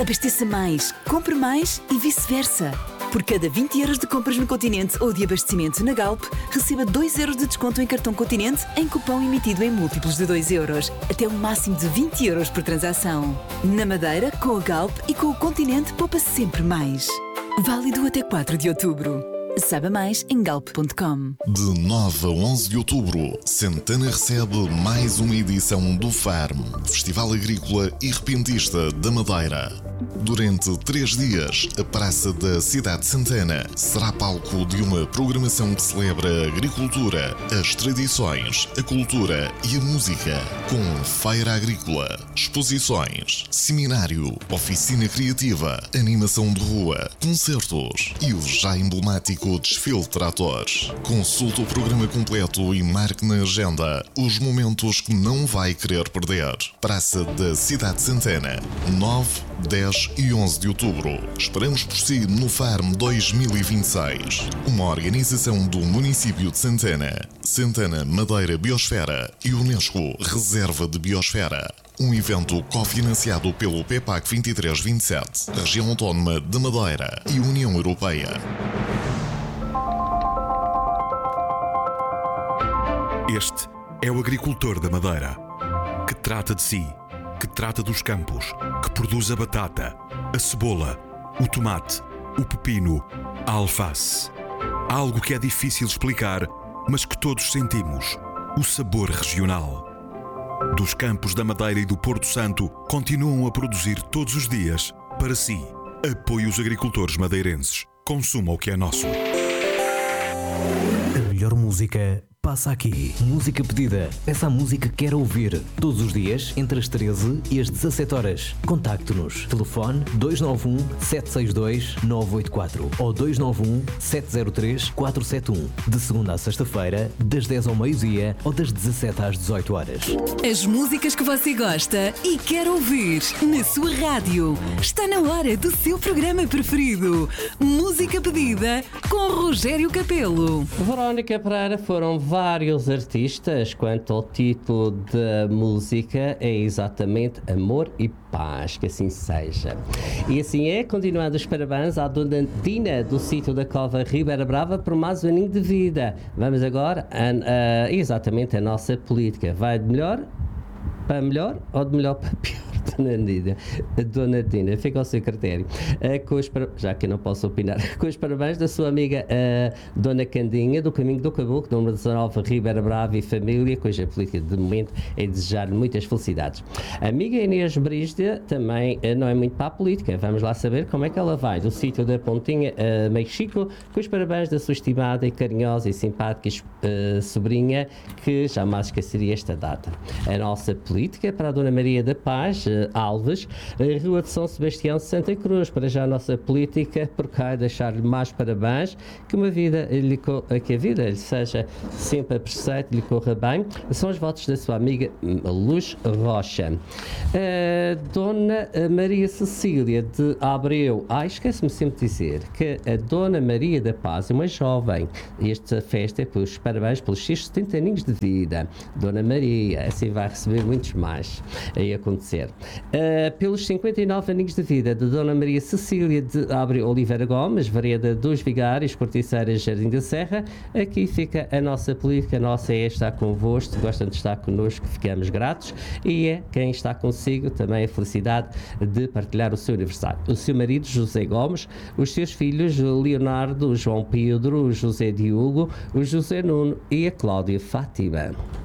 Abasteça mais, compre mais e vice-versa. Por cada 20 euros de compras no Continente ou de abastecimento na Galp, receba 2 euros de desconto em cartão Continente em cupom emitido em múltiplos de 2 euros, até um máximo de 20 euros por transação. Na Madeira, com a Galp e com o Continente, poupa sempre mais. Válido até 4 de outubro. Saiba mais em galp.com. De 9 a 11 de outubro, Santana recebe mais uma edição do FARM, Festival Agrícola e Repentista da Madeira. Durante 3 dias, a Praça da Cidade de Santana será palco de uma programação que celebra a agricultura, as tradições, a cultura e a música, com feira agrícola, exposições, seminário, oficina criativa, animação de rua, concertos e o já emblemático desfile de tratores. Consulte o programa completo e marque na agenda os momentos que não vai querer perder. Praça da Cidade de Santana, 9, 10 e 11 de outubro. Esperamos por si no FARM 2026. Uma organização do município de Santana, Santana Madeira Biosfera e Unesco Reserva de Biosfera. Um evento cofinanciado pelo PEPAC 2327, Região Autónoma de Madeira e União Europeia. Este é o agricultor da Madeira, que trata de si, que trata dos campos, que produz a batata, a cebola, o tomate, o pepino, a alface. Algo que é difícil explicar, mas que todos sentimos: o sabor regional. Dos campos da Madeira e do Porto Santo, continuam a produzir todos os dias para si. Apoie os agricultores madeirenses. Consuma o que é nosso. A melhor música passa aqui. Música pedida. Essa música que quer ouvir. Todos os dias, entre as 13 e as 17 horas. Contacte-nos. Telefone 291 762 984 ou 291 703 471. De segunda a sexta-feira, das 10 ao meio-dia ou das 17 às 18 horas. As músicas que você gosta e quer ouvir na sua rádio. Está na hora do seu programa preferido. Música pedida com Rogério Capelo. Verónica Pereira, foram vários artistas. Quanto ao título da música, é exatamente Amor e Paz, que assim seja. E assim é, continuando os parabéns à Dona Dina do sítio da Cova Ribeira Brava por mais um aninho de vida. Vamos agora exatamente a nossa política. Vai de melhor para melhor ou de melhor para pior? Dona Dina, fica ao seu critério. Já que eu não posso opinar, com os parabéns da sua amiga Dona Candinha, do Caminho do Caboclo, número 19, Ribeira Brava e família, cuja política de momento é desejar-lhe muitas felicidades. A amiga Inês Brígida também não é muito para a política. Vamos lá saber como é que ela vai. Do sítio da Pontinha, Mexico, com os parabéns da sua estimada e carinhosa e simpática sobrinha, que jamais esqueceria esta data. A nossa política para a Dona Maria da Paz Alves, Rua de São Sebastião, Santa Cruz. Para já a nossa política, por cá, deixar-lhe mais parabéns, que a vida lhe seja sempre a preceito, lhe corra bem. São os votos da sua amiga Luz Rocha. Dona Maria Cecília de Abreu. Esquece-me sempre de dizer que a Dona Maria da Paz é uma jovem. Esta festa é pelos parabéns pelos seus 70 aninhos de vida. Dona Maria, assim vai receber muitos mais a acontecer. Pelos 59 aninhos de vida de Dona Maria Cecília de Abreu Oliveira Gomes, Vereda dos Vigários, Corticeiras, Jardim da Serra, aqui fica a nossa política. A nossa é estar convosco, gostam de estar connosco, ficamos gratos, e é quem está consigo também a felicidade de partilhar o seu aniversário. O seu marido, José Gomes, os seus filhos, o Leonardo, o João Pedro, o José Diogo, o José Nuno e a Cláudia Fátima.